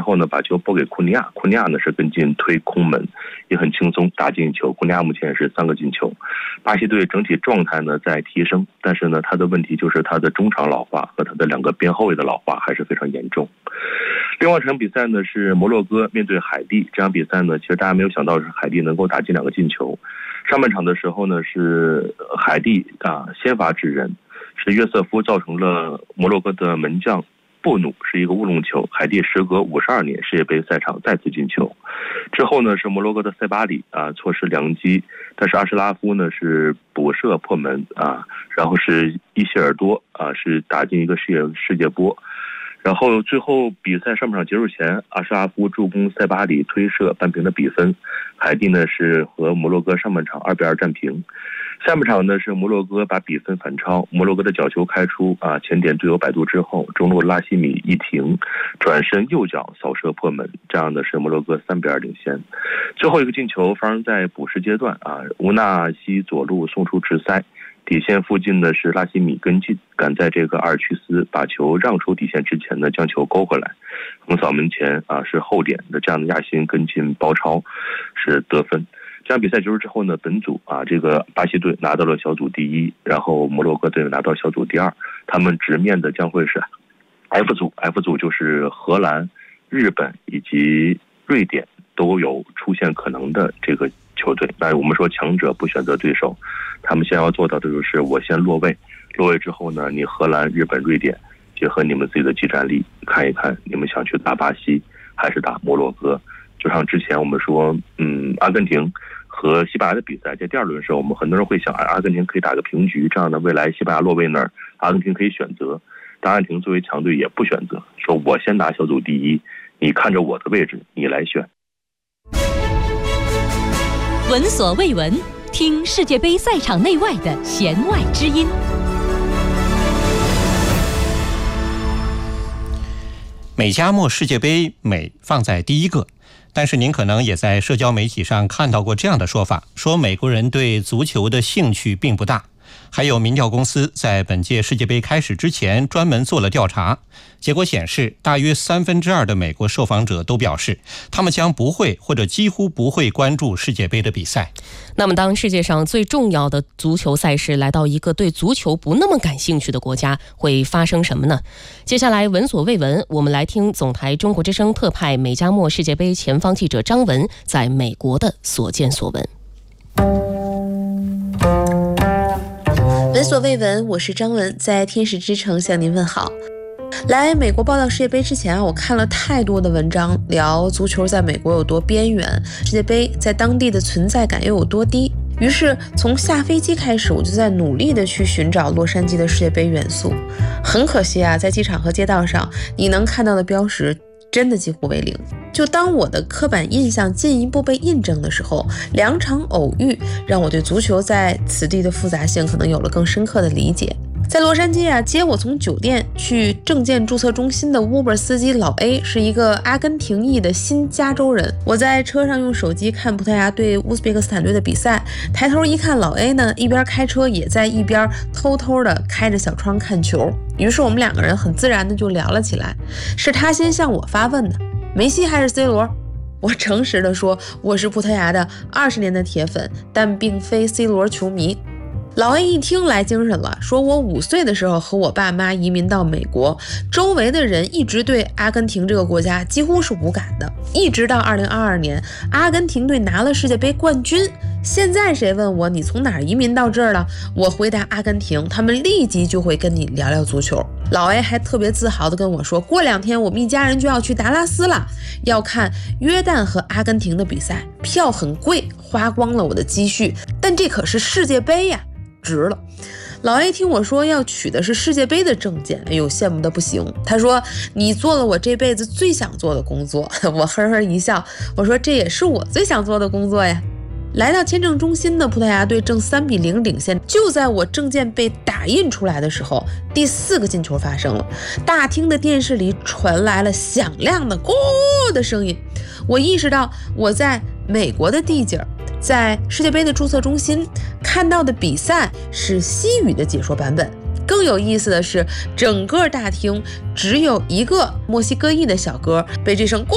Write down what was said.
后呢把球拨给库尼亚，库尼亚呢是跟进推空门，也很轻松打进球。库尼亚目前是3个进球。巴西队整体状态呢在提升，但是呢他的问题就是他的中场老化和他的2个边后卫的老化还是非常严重。另外一场比赛呢是摩洛哥面对海地，这场比赛呢其实大家没有想到是海地能够打进2个进球。上半场的时候呢是海地先发制人，是约瑟夫造成了摩洛哥的门将布努是一个乌龙球，海地时隔52年世界杯赛场再次进球。之后呢是摩洛哥的塞巴里错失良机，但是阿什拉夫呢是补射破门然后是伊希尔多是打进一个世界波。然后最后比赛上半场结束前，阿什拉夫助攻塞巴里推射扳平了比分。海地呢是和摩洛哥上半场2-2战平。下半场呢是摩洛哥把比分反超，摩洛哥的角球开出前点队友摆渡之后，中路拉希米一停，转身右脚扫射破门，这样的是摩洛哥3-2领先。最后一个进球发生在补时阶段乌纳西左路送出直塞，底线附近的是拉希米跟进，赶在这个阿尔屈斯把球让出底线之前呢将球勾回来，横扫门前是后点的这样的亚辛跟进包抄是得分。这场比赛结束之后呢，本组这个巴西队拿到了小组第1，然后摩洛哥队拿到小组第2，他们直面的将会是 F 组。F 组就是荷兰、日本以及瑞典都有出现可能的这个球队。那我们说强者不选择对手，他们先要做到的就是我先落位，落位之后呢，你荷兰、日本、瑞典结合你们自己的技战力，看一看你们想去打巴西还是打摩洛哥。就像之前我们说阿根廷和西班牙的比赛，在第2轮的时候，我们很多人会想阿根廷可以打个平局，这样的未来西班牙落位那儿，阿根廷可以选择。但阿根廷作为强队也不选择，说我先拿小组第1，你看着我的位置，你来选。 闻所未闻，听世界杯赛场内外的弦外之音。 美加墨世界杯，美放在第1个。但是您可能也在社交媒体上看到过这样的说法，说美国人对足球的兴趣并不大。还有民调公司在本届世界杯开始之前专门做了调查，结果显示大约2/3的美国受访者都表示他们将不会或者几乎不会关注世界杯的比赛。 那么当世界上最重要的足球赛事来到一个对足球不那么感兴趣的国家，会发生什么呢？接下来闻所未闻，我们来听总台中国之声特派美加墨世界杯前方记者张文在美国的所见所闻。 闻所未闻，我是张文，在天使之城向您问好。来美国报道世界杯之前我看了太多的文章，聊足球在美国有多边缘，世界杯在当地的存在感又有多低。于是从下飞机开始，我就在努力的去寻找洛杉矶的世界杯元素。很可惜在机场和街道上，你能看到的标识真的几乎为零。就当我的刻板印象进一步被印证的时候，2场偶遇让我对足球在此地的复杂性可能有了更深刻的理解。在洛杉矶接我从酒店去证件注册中心的 Uber 司机老 A 是一个阿根廷裔的新加州人。我在车上用手机看葡萄牙对乌兹别克斯坦队的比赛，抬头一看，老 A 呢一边开车也在一边偷偷的开着小窗看球。于是我们2个人很自然的就聊了起来，是他先向我发问的，梅西还是 C 罗？我诚实的说，我是葡萄牙的20年的铁粉，但并非 C 罗球迷。老 A 一听来精神了，说我5岁的时候和我爸妈移民到美国，周围的人一直对阿根廷这个国家几乎是无感的，一直到2022年阿根廷队拿了世界杯冠军。现在谁问我你从哪儿移民到这儿了，我回答阿根廷，他们立即就会跟你聊聊足球。老 A 还特别自豪地跟我说，过2天我们一家人就要去达拉斯了，要看约旦和阿根廷的比赛，票很贵，花光了我的积蓄，但这可是世界杯呀，值了。老 A 听我说要取的是世界杯的证件，哎呦，羡慕的不行。他说你做了我这辈子最想做的工作。我呵呵一笑，我说这也是我最想做的工作呀。来到签证中心的葡萄牙队正3-0领先，就在我证件被打印出来的时候，第4个进球发生了。大厅的电视里传来了响亮的“咕”的声音，我意识到我在美国的地界儿，在世界杯的注册中心看到的比赛是西语的解说版本。更有意思的是，整个大厅只有一个墨西哥裔的小哥被这声“咕”